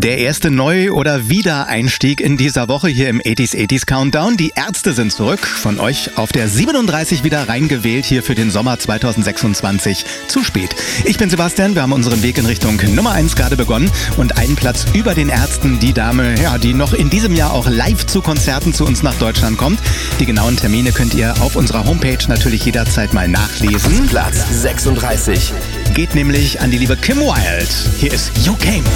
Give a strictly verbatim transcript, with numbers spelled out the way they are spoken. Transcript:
Der erste Neu- oder Wiedereinstieg in dieser Woche hier im achtziger achtziger Countdown. Die Ärzte sind zurück, von euch auf der siebenunddreißig wieder reingewählt hier für den Sommer zweitausendsechsundzwanzig. Zu spät. Ich bin Sebastian, wir haben unseren Weg in Richtung Nummer eins gerade begonnen und einen Platz über den Ärzten, die Dame, ja, die noch in diesem Jahr auch live zu Konzerten zu uns nach Deutschland kommt. Die genauen Termine könnt ihr auf unserer Homepage natürlich jederzeit mal nachlesen. Platz sechsunddreißig. Geht nämlich an die liebe Kim Wilde. Hier ist You Came.